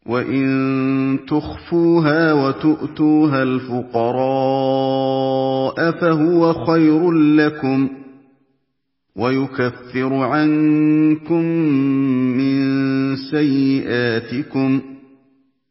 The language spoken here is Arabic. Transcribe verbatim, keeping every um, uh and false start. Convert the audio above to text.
وَإِن تُخْفُوهَا وَتُؤْتُوهَا الْفُقَرَاءَ فَهُوَ خَيْرٌ لَّكُمْ وَيُكَفِّرُ عَنكُم مِّن سَيِّئَاتِكُمْ